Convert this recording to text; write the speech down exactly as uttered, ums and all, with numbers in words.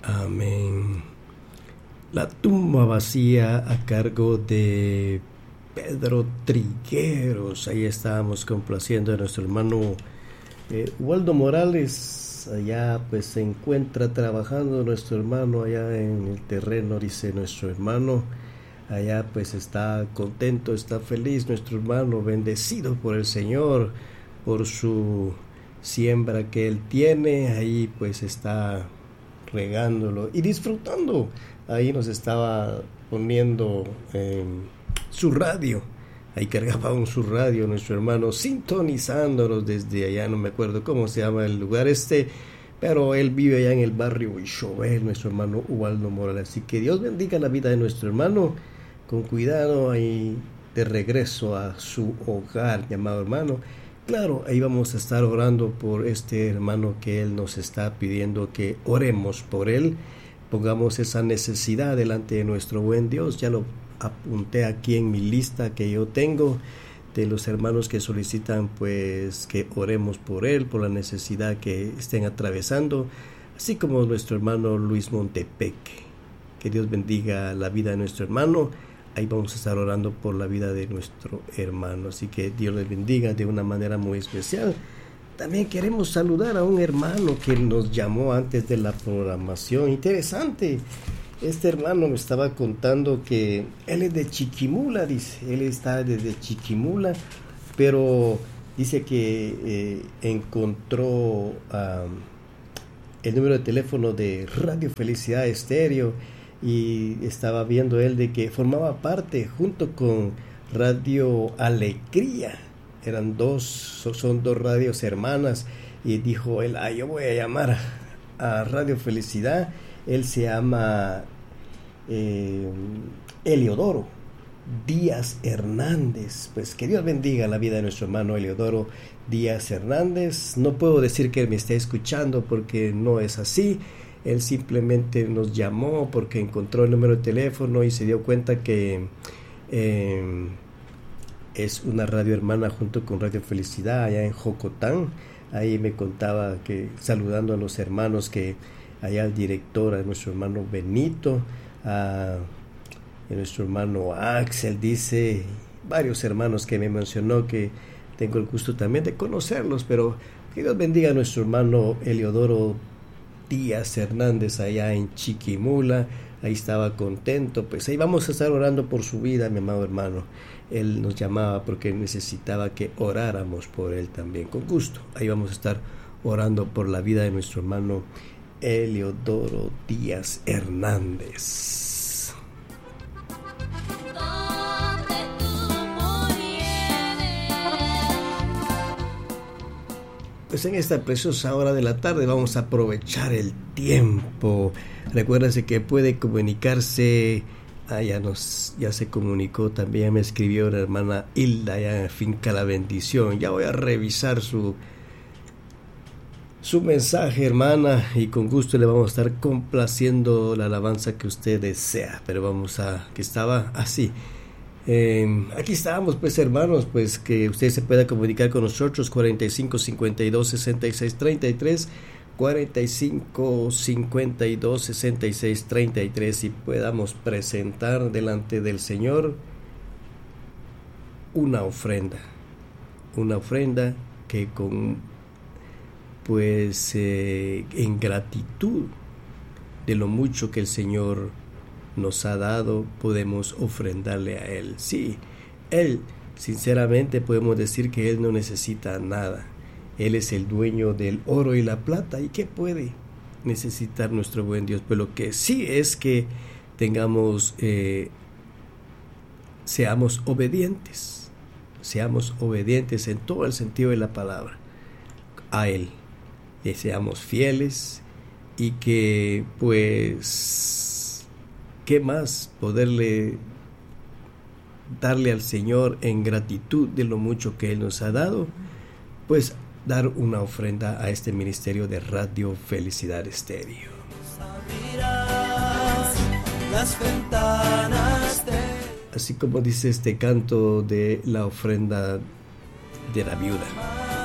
Amén. La tumba vacía a cargo de Pedro Trigueros. Ahí estábamos complaciendo a nuestro hermano eh, Waldo Morales. Allá pues se encuentra trabajando nuestro hermano allá en el terreno, dice nuestro hermano. Allá pues está contento, está feliz nuestro hermano, bendecido por el Señor, por su siembra que él tiene. Ahí pues está regándolo y disfrutando. Ahí nos estaba poniendo eh, su radio. Ahí cargaba un su radio nuestro hermano, sintonizándonos desde allá, no me acuerdo cómo se llama el lugar este, pero él vive allá en el barrio Huichobel, nuestro hermano Ubaldo Morales. Así que Dios bendiga la vida de nuestro hermano, con cuidado ahí de regreso a su hogar, llamado hermano. Claro, ahí vamos a estar orando por este hermano que él nos está pidiendo que oremos por él. Pongamos esa necesidad delante de nuestro buen Dios. Ya lo apunté aquí en mi lista que yo tengo de los hermanos que solicitan pues que oremos por él, por la necesidad que estén atravesando, así como nuestro hermano Luis Montepeque. Que Dios bendiga la vida de nuestro hermano. Ahí vamos a estar orando por la vida de nuestro hermano. Así que Dios les bendiga de una manera muy especial. También queremos saludar a un hermano que nos llamó antes de la programación. Interesante. Este hermano me estaba contando que él es de Chiquimula, dice. Él está desde Chiquimula, pero dice que eh, encontró um, el número de teléfono de Radio Felicidad Estéreo. Y estaba viendo él de que formaba parte junto con Radio Alegría, eran dos, son dos radios hermanas, y dijo él, ah, yo voy a llamar a Radio Felicidad. Él se llama eh, Eliodoro Díaz Hernández. Pues que Dios bendiga la vida de nuestro hermano Eliodoro Díaz Hernández. No puedo decir que me esté escuchando porque no es así. Él simplemente nos llamó porque encontró el número de teléfono y se dio cuenta que eh, es una radio hermana junto con Radio Felicidad allá en Jocotán. Ahí me contaba que saludando a los hermanos, que allá el director, a nuestro hermano Benito, a, a nuestro hermano Axel, dice, varios hermanos que me mencionó que tengo el gusto también de conocerlos, pero que Dios bendiga a nuestro hermano Eliodoro Díaz Hernández allá en Chiquimula. Ahí estaba contento. Pues ahí vamos a estar orando por su vida, mi amado hermano. Él nos llamaba porque necesitaba que oráramos por él también, con gusto. Ahí vamos a estar orando por la vida de nuestro hermano Eliodoro Díaz Hernández. Pues en esta preciosa hora de la tarde vamos a aprovechar el tiempo. Recuérdense que puede comunicarse. Ah, ya, nos, ya se comunicó también, me escribió una hermana Hilda ya en Finca La Bendición. Ya voy a revisar su, su mensaje, hermana, y con gusto le vamos a estar complaciendo la alabanza que usted desea. Pero vamos a, que estaba así. Eh, aquí estamos, pues hermanos, pues que usted se pueda comunicar con nosotros, cuarenta y cinco, cincuenta y dos, sesenta y seis, treinta y tres, cuarenta y cinco, cincuenta y dos, sesenta y seis, treinta y tres, y podamos presentar delante del Señor una ofrenda, una ofrenda que con, pues, eh, en gratitud de lo mucho que el Señor nos ha dado, podemos ofrendarle a Él. Sí, Él, sinceramente podemos decir que Él no necesita nada. Él es el dueño del oro y la plata. ¿Y qué puede necesitar nuestro buen Dios? Pero lo que sí es que tengamos, eh, seamos obedientes, seamos obedientes en todo el sentido de la palabra a Él, que seamos fieles y que pues ¿qué más poderle darle al Señor en gratitud de lo mucho que Él nos ha dado? Pues dar una ofrenda a este ministerio de Radio Felicidad Estéreo. Así como dice este canto de la ofrenda de la viuda.